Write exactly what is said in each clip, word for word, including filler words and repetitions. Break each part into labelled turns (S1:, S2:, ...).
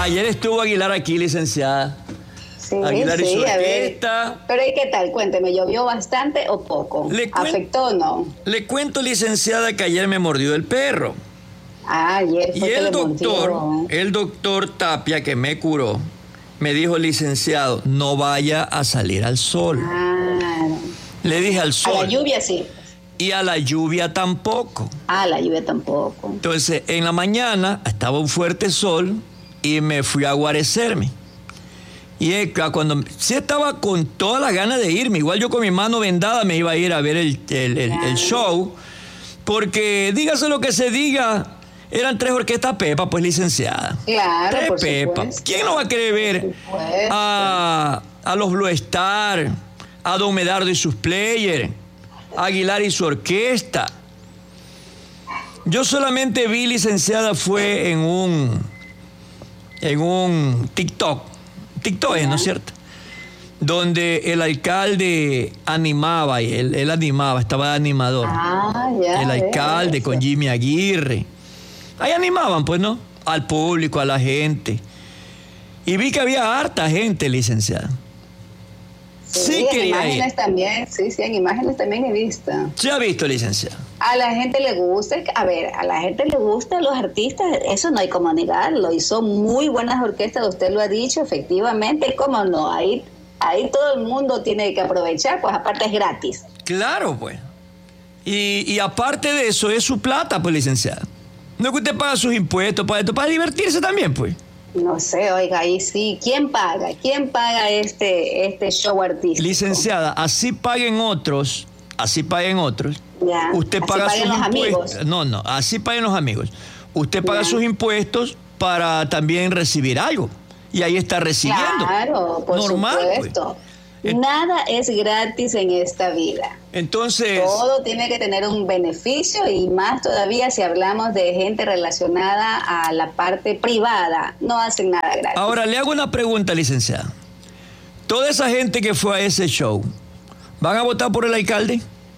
S1: ayer estuvo Aguilar aquí, licenciada.
S2: Sí,
S1: Aguilar
S2: sí,
S1: y su
S2: a ver.
S1: orquesta.
S2: Pero ¿y qué tal? Cuénteme, ¿llovió bastante o poco?
S1: Le cuen-
S2: ¿Afectó o no?
S1: Le cuento, licenciada, que ayer me mordió el perro.
S2: Ah, ayer
S1: Y
S2: fue que
S1: el
S2: le
S1: doctor,
S2: mordió.
S1: el doctor Tapia, que me curó, me dijo, licenciado, no vaya a salir al sol.
S2: Ah,
S1: Le dije al
S2: a
S1: sol.
S2: la lluvia sí.
S1: Y a la lluvia tampoco.
S2: Ah, la lluvia tampoco.
S1: Entonces, en la mañana estaba un fuerte sol y me fui a guarecerme. Y eh, cuando sí estaba con todas las ganas de irme, igual yo con mi mano vendada me iba a ir a ver el, el, el, el show, porque dígase lo que se diga, eran tres orquestas Pepa, pues licenciada.
S2: Claro,
S1: Tres
S2: por
S1: Pepa.
S2: supuesto.
S1: ¿Quién no va a querer ver
S2: supuesto.
S1: a, a los Blue Star, a Don Medardo y sus players, a Aguilar y su orquesta? Yo solamente vi, licenciada, fue en un en un TikTok. TikTok es, ¿no es cierto? Donde el alcalde animaba, y él, él animaba, estaba de animador.
S2: Ah, ya.
S1: El
S2: ves,
S1: alcalde
S2: eso.
S1: con Jimmy Aguirre. Ahí animaban, pues, ¿no? Al público, a la gente. Y vi que había harta gente, licenciada. Sí,
S2: en
S1: quería
S2: imágenes
S1: ir.
S2: también, sí, sí, en imágenes también he visto.
S1: ¿Se ha visto, licenciada?
S2: A la gente le gusta, a ver, a la gente le gustan los artistas, eso no hay como negarlo, y son muy buenas orquestas, usted lo ha dicho, efectivamente, cómo no, ahí, ahí todo el mundo tiene que aprovechar, pues aparte es gratis.
S1: Claro, pues. Y, y aparte de eso, es su plata, pues, licenciada. No es que usted paga sus impuestos para esto, para divertirse también, pues.
S2: No sé, oiga, ahí sí, ¿quién paga? ¿Quién paga este, este show artístico?
S1: Licenciada, así paguen otros, así paguen otros.
S2: Ya,
S1: Usted
S2: así
S1: paga
S2: paguen
S1: sus
S2: los
S1: impuestos.
S2: amigos.
S1: No, no, así paguen los amigos. Usted paga
S2: Ya.
S1: sus impuestos para también recibir algo. Y ahí está recibiendo.
S2: Claro, por
S1: Normal,
S2: supuesto.
S1: pues.
S2: Nada es gratis en esta vida.
S1: Entonces,
S2: Todo tiene que tener un beneficio y más todavía si hablamos de gente relacionada a la parte privada. No hacen nada gratis.
S1: ahora le hago una pregunta, licenciada. Toda esa gente que fue a ese show, ¿van a votar por el alcalde?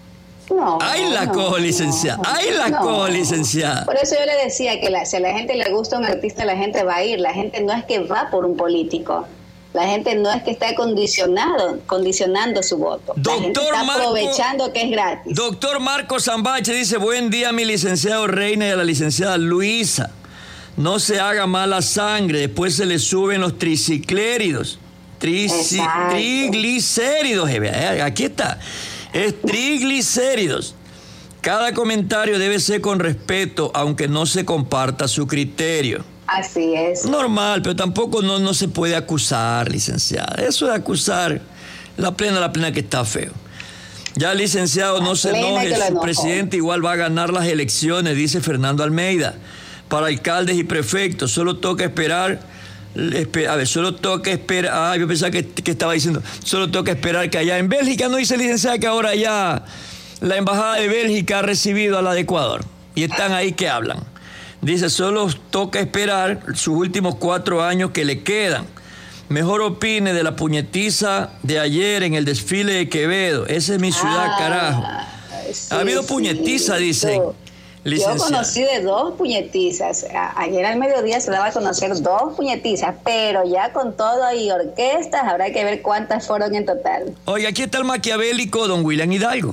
S2: No,
S1: ¡Ay, la
S2: no,
S1: cojo, licenciada!
S2: no,
S1: ¡Ay, la
S2: no.
S1: cojo, licenciada!
S2: Por eso yo le decía que la, si a la gente le gusta un artista, la gente va a ir. La gente no es que va por un político. La gente no es que está condicionado, condicionando su voto. La gente
S1: Doctor
S2: está
S1: Marco-
S2: aprovechando que es gratis.
S1: Doctor Marco Zambache dice, buen día a mi licenciado Reina y a la licenciada Luisa. No se haga mala sangre, después se le suben los tricicléridos. Trici-
S2: Exacto.
S1: triglicéridos, eh, aquí está. Es triglicéridos. Cada comentario debe ser con respeto, aunque no se comparta su criterio.
S2: Así es.
S1: Normal, pero tampoco no, no se puede acusar, licenciada. Eso de acusar, la plena, la plena que está feo. Ya, licenciado, no
S2: La
S1: se
S2: plena
S1: enoje,
S2: que lo
S1: su
S2: enojó.
S1: presidente igual va a ganar las elecciones, dice Fernando Almeida. Para alcaldes y prefectos, solo toca esperar, espe- a ver, solo toca esperar, ah, yo pensaba que, que estaba diciendo, solo toca esperar que allá en Bélgica, no dice licenciada que ahora ya la embajada de Bélgica ha recibido a la de Ecuador y están ahí que hablan. Dice, solo toca esperar sus últimos cuatro años que le quedan. Mejor opine de la puñetiza de ayer en el desfile de Quevedo. Esa es mi ciudad,
S2: Ah,
S1: carajo.
S2: sí,
S1: Ha habido
S2: sí.
S1: puñetiza, dicen.
S2: Yo- Yo
S1: Licenciada.
S2: conocí de dos puñetizas. A- Ayer al mediodía se daba a conocer dos puñetizas, pero ya con todo y orquestas habrá que ver cuántas fueron en total.
S1: Oye, aquí está el maquiavélico don William Hidalgo.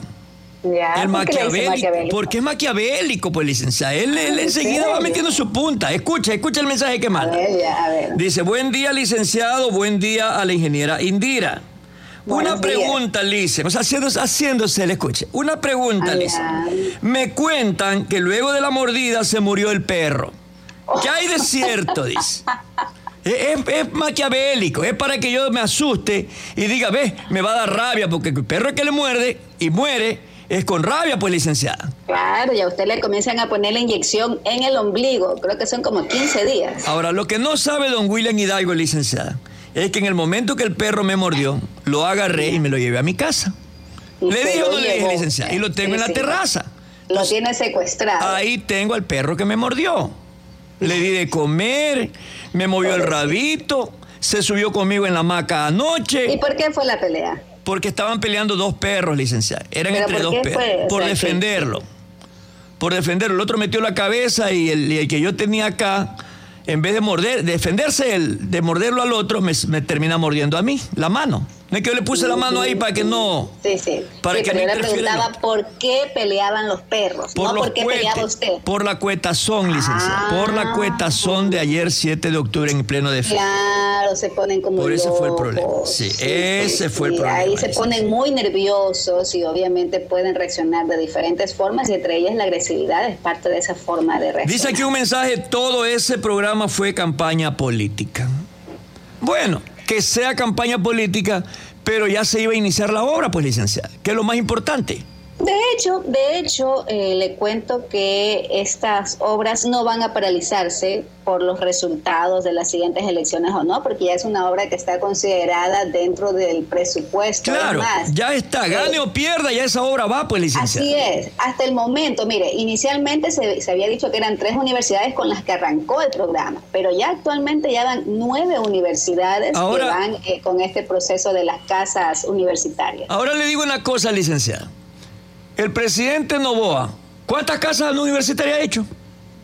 S2: Ya,
S1: El
S2: ¿por qué le dice
S1: maquiavélico.
S2: maquiavélico?
S1: ¿Por qué es maquiavélico, pues, licenciada? Él, él
S2: ¿En
S1: enseguida va
S2: serio?
S1: metiendo su punta. Escucha, escucha el mensaje que
S2: A
S1: manda.
S2: ver, ya, a ver.
S1: Dice, buen día, licenciado, buen día a la ingeniera Indira.
S2: Buenos
S1: Una
S2: días.
S1: pregunta, Lice, o sea, haciéndose, haciéndose el escuche. Una pregunta,
S2: Ay,
S1: Lice.
S2: ay.
S1: Me cuentan que luego de la mordida se murió el perro. ¿Qué hay de cierto? Dice. Es, es- es maquiavélico, es para que yo me asuste y diga, ve, me va a dar rabia, porque el perro que le muerde y muere es con rabia, pues, licenciada.
S2: Claro, y a usted le comienzan a poner la inyección en el ombligo. Creo que son como quince días.
S1: Ahora, lo que no sabe don William Hidalgo, licenciada, es que en el momento que el perro me mordió, lo agarré y me lo llevé a mi casa.
S2: Y
S1: ¿Le
S2: se
S1: dije o
S2: lo
S1: no le dije,
S2: llevó.
S1: licenciada? Y lo tengo
S2: Sí,
S1: en la
S2: sí.
S1: terraza.
S2: Lo tiene secuestrado.
S1: Ahí tengo al perro que me mordió. Le di de comer, me movió el rabito, se subió conmigo en la hamaca
S2: ¿Y
S1: anoche,
S2: por qué fue la pelea?
S1: porque estaban peleando dos perros, licenciada. Eran
S2: ¿Pero
S1: entre
S2: por
S1: dos
S2: qué
S1: perros.
S2: fue? O
S1: Por
S2: sea,
S1: defenderlo. Por defenderlo. El otro metió la cabeza y el, y el que yo tenía acá en vez de morder, de defenderse él, de morderlo al otro, me, me termina mordiendo a mí, la mano. No es que yo le puse la mano ahí para que no...
S2: Sí, sí.
S1: Para
S2: sí,
S1: que
S2: pero
S1: no
S2: yo le preguntaba por qué peleaban los perros,
S1: por
S2: no
S1: los
S2: por qué
S1: cuetes,
S2: peleaba usted.
S1: Por la cuetazón, licenciada.
S2: Ah,
S1: por la cuetazón de ayer, siete de octubre, en pleno defensa.
S2: Claro, se ponen como
S1: Por ese
S2: locos.
S1: fue el problema. Sí, sí ese sí, fue el problema.
S2: Ahí se ponen muy nerviosos y obviamente pueden reaccionar de diferentes formas y entre ellas la agresividad es parte de esa forma de reaccionar.
S1: Dice aquí un mensaje, todo ese programa fue campaña política. Bueno, que sea campaña política, pero ya se iba a iniciar la obra, pues, licenciada, que es lo más importante.
S2: De hecho, de hecho, eh, le cuento que estas obras no van a paralizarse por los resultados de las siguientes elecciones o no, porque ya es una obra que está considerada dentro del presupuesto.
S1: Claro,
S2: más,
S1: ya está, gane eh, o pierda, ya esa obra va, pues, licenciada.
S2: Así es, hasta el momento, mire, inicialmente se, se había dicho que eran tres universidades con las que arrancó el programa, pero ya actualmente ya van nueve universidades ahora, que van eh, con este proceso de las casas universitarias.
S1: Ahora le digo una cosa, licenciada. El presidente Noboa, ¿cuántas casas universitarias ha hecho?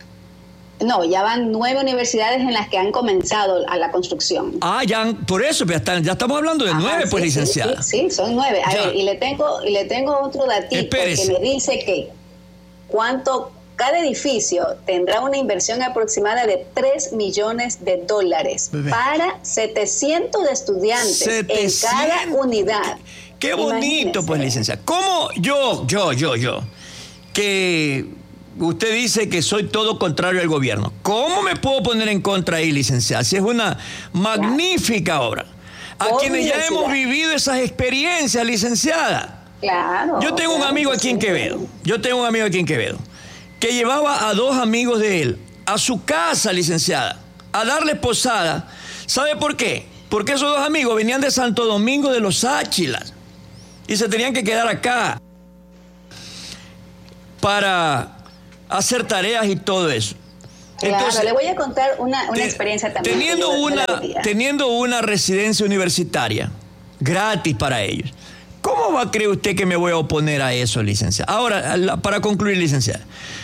S2: No, ya van nueve universidades en las que han comenzado a la construcción.
S1: Ah, ya, por eso, ya, están, ya estamos hablando de Ajá, nueve,
S2: sí,
S1: pues,
S2: sí,
S1: licenciada.
S2: Sí, sí, son nueve. A
S1: ya.
S2: ver, y le tengo, y le tengo otro datito Espérese. que me dice que cuánto cada edificio tendrá una inversión aproximada de tres millones de dólares Bebé. para setecientos estudiantes setecientos en cada unidad.
S1: Qué bonito, Imagínese. Pues, licenciada. ¿Cómo yo, yo, yo, yo, que usted dice que soy todo contrario al gobierno? ¿Cómo me puedo poner en contra ahí, licenciada? Si es una magnífica obra. A Por quienes ya hemos vivido esas experiencias, licenciada.
S2: Claro.
S1: Yo tengo
S2: claro,
S1: un amigo aquí en Quevedo. Yo tengo un amigo aquí en Quevedo que llevaba a dos amigos de él a su casa, licenciada, a darle posada. ¿Sabe por qué? Porque esos dos amigos venían de Santo Domingo de los Áchilas y se tenían que quedar acá para hacer tareas y todo eso.
S2: Entonces, claro, le voy a contar una, una te, experiencia también.
S1: Teniendo una, teniendo una residencia universitaria gratis para ellos, ¿cómo va a creer usted que me voy a oponer a eso, licenciada? Ahora, para concluir, licenciada,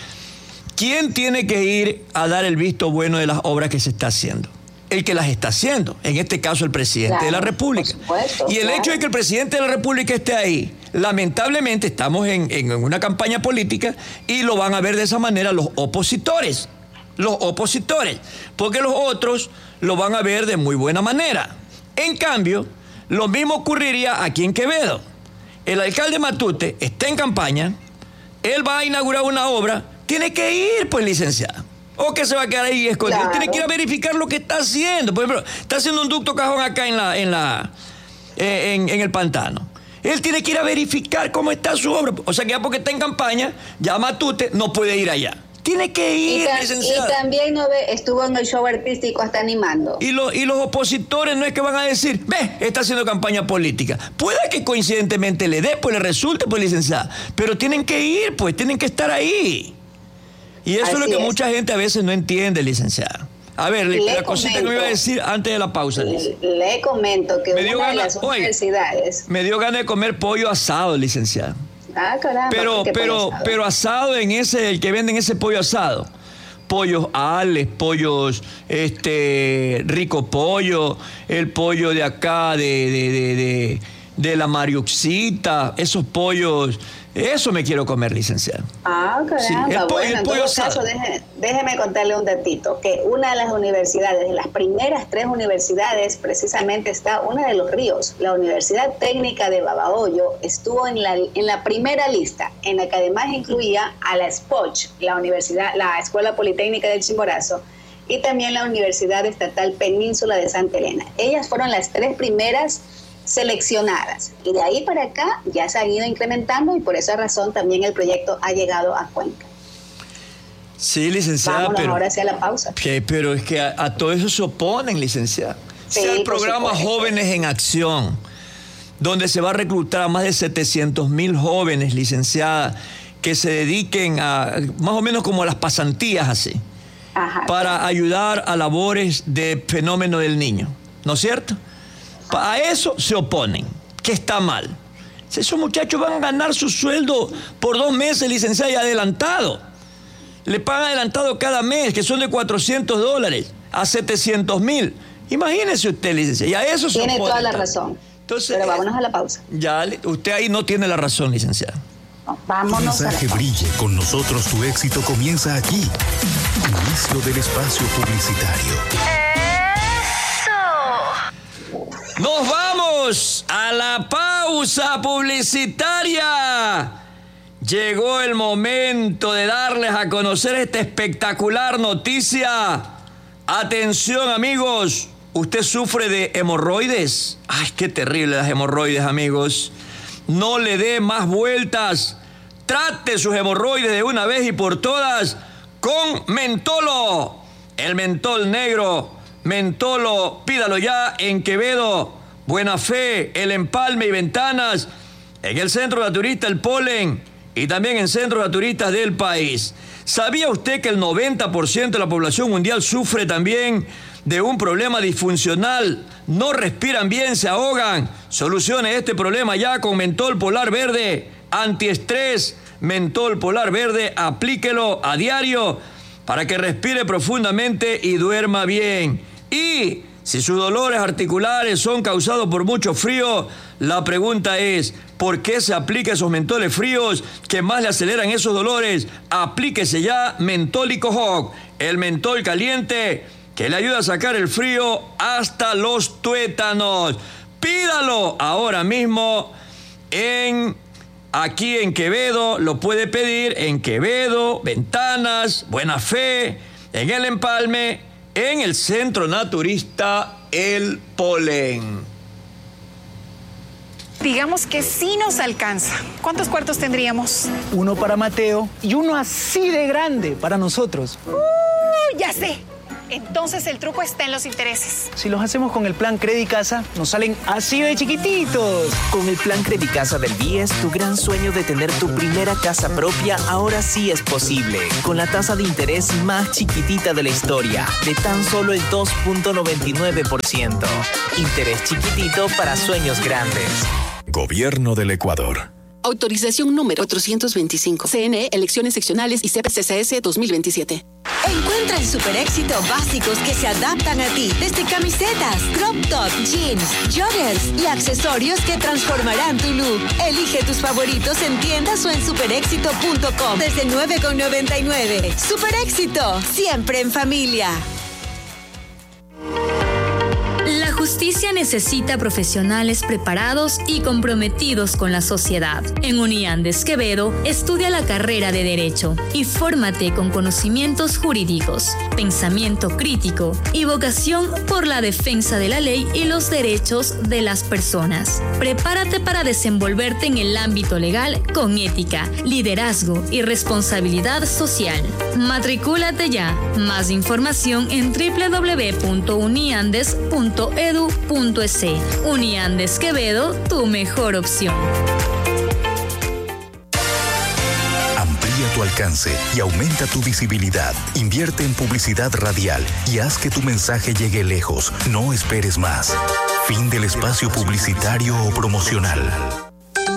S1: ¿quién tiene que ir a dar el visto bueno de las obras que se está haciendo? El que las está haciendo, en este caso el presidente claro, de la República.
S2: Supuesto,
S1: y el
S2: claro.
S1: hecho de que el presidente de la República esté ahí, lamentablemente estamos en, en una campaña política y lo van a ver de esa manera los opositores, los opositores, porque los otros lo van a ver de muy buena manera. En cambio, lo mismo ocurriría aquí en Quevedo. El alcalde Matute está en campaña, él va a inaugurar una obra, tiene que ir, pues, licenciada. O que se va a quedar ahí escondido. Claro. Tiene que ir a verificar lo que está haciendo. Por ejemplo, está haciendo un ducto cajón acá en la, en la, eh, en, en el pantano. Él tiene que ir a verificar cómo está su obra. O sea que ya porque está en campaña, ya Matute no puede ir allá. Tiene que ir,
S2: y, ta-
S1: licenciada.
S2: y también no ve, estuvo en el show artístico hasta animando.
S1: Y, lo, y los opositores no es que van a decir, ve, está haciendo campaña política. Puede que coincidentemente le dé, pues le resulte, pues, licenciada. Pero tienen que ir, pues, tienen que estar ahí. Y eso Así es lo que es. mucha gente a veces no entiende, licenciada. A ver, le, la comento, cosita que me iba a decir antes de la pausa.
S2: Le, le comento que
S1: me dio
S2: una
S1: gana,
S2: de las universidades...
S1: Oye, me dio ganas de comer pollo asado, licenciada.
S2: Ah, caramba.
S1: Pero, pero, asado? pero asado en ese, el que venden ese pollo asado. Pollos Ales, pollos, este, Rico Pollo, el pollo de acá, de, de, de, de, de la Mariuxita, esos pollos... Eso me quiero comer, licenciada.
S2: Ah, caramba. Sí, el pollo, bueno, en todo caso, deje, déjeme contarle un datito, que una de las universidades, de las primeras tres universidades, precisamente está una de Los Ríos. La Universidad Técnica de Babahoyo estuvo en la, en la primera lista, en la que además incluía a la SPOCH, la universidad, la Escuela Politécnica del Chimborazo, y también la Universidad Estatal Península de Santa Elena. Ellas fueron las tres primeras seleccionadas y de ahí para acá ya se han ido incrementando y por esa razón también el proyecto ha llegado a Cuenca.
S1: Sí, licenciada,
S2: Vámonos
S1: pero
S2: ahora hacia la pausa.
S1: Pero es que a, a todo eso se oponen, licenciada.
S2: Sí,
S1: sea el programa Jóvenes en Acción, donde se va a reclutar a más de setecientos mil jóvenes, licenciada, que se dediquen a más o menos como a las pasantías así, Ajá, para sí. ayudar a labores de fenómeno del niño, ¿no es cierto? A eso se oponen, que está mal. Esos muchachos van a ganar su sueldo por dos meses, licenciada, y adelantado. Le pagan adelantado cada mes, que son de cuatrocientos dólares. a setecientos mil. Imagínese usted, licenciada. Y a eso se
S2: Tiene toda la
S1: tanto.
S2: razón.
S1: Entonces,
S2: pero vámonos a la pausa.
S1: Ya, usted ahí no tiene la razón, licenciada.
S2: No, vámonos
S3: Tu mensaje
S2: a la pausa.
S3: brille con nosotros, tu éxito comienza aquí. Inicio del espacio publicitario.
S1: Nos vamos a la pausa publicitaria. Llegó el momento de darles a conocer esta espectacular noticia. Atención, amigos. ¿Usted sufre de hemorroides? Ay, qué terrible las hemorroides, amigos. No le dé más vueltas. Trate sus hemorroides de una vez y por todas con Mentolo. El mentol negro. Mentolo, pídalo ya en Quevedo, Buena Fe, El Empalme y Ventanas, en el Centro Naturista El Polen y también en centros naturistas del país. ¿Sabía usted que el noventa por ciento de la población mundial sufre también de un problema disfuncional? No respiran bien, se ahogan. Solucione este problema ya con Mentol Polar Verde, antiestrés. Mentol Polar Verde, aplíquelo a diario para que respire profundamente y duerma bien. Y si sus dolores articulares son causados por mucho frío, la pregunta es, ¿por qué se aplica esos mentoles fríos que más le aceleran esos dolores? Aplíquese ya Mentólico Hawk, el mentol caliente que le ayuda a sacar el frío hasta los tuétanos. Pídalo ahora mismo en aquí en Quevedo, lo puede pedir en Quevedo, Ventanas, Buena Fe, en El Empalme, en el Centro Naturista El Polen.
S4: Digamos que sí nos alcanza. ¿Cuántos cuartos tendríamos?
S5: Uno para Mateo y uno así de grande para nosotros.
S4: Uh, ya sé. Entonces el truco está en los intereses.
S5: Si los hacemos con el plan Credicasa, nos salen así de chiquititos.
S6: Con el plan Credicasa del B I E S, tu gran sueño de tener tu primera casa propia ahora sí es posible. Con la tasa de interés más chiquitita de la historia, de tan solo el dos punto noventa y nueve por ciento. Interés chiquitito para sueños grandes.
S3: Gobierno del Ecuador.
S7: Autorización número cuatrocientos veinticinco. C N E, Elecciones Seccionales y C P C C S dos mil veintisiete.
S8: Encuentra el super éxito básicos que se adaptan a ti. Desde camisetas, crop top, jeans, joggers y accesorios que transformarán tu look. Elige tus favoritos en tiendas o en super éxito punto com desde nueve con noventa y nueve. Super Éxito, siempre en familia.
S9: La justicia necesita profesionales preparados y comprometidos con la sociedad. En Uniandes Quevedo, estudia la carrera de Derecho y fórmate con conocimientos jurídicos, pensamiento crítico y vocación por la defensa de la ley y los derechos de las personas. Prepárate para desenvolverte en el ámbito legal con ética, liderazgo y responsabilidad social. Matricúlate ya. Más información en doble u doble u doble u punto uniandes punto edu punto es. Uniandes Quevedo, tu mejor opción.
S3: Amplía tu alcance y aumenta tu visibilidad. Invierte en publicidad radial y haz que tu mensaje llegue lejos. No esperes más. Fin del espacio publicitario o promocional.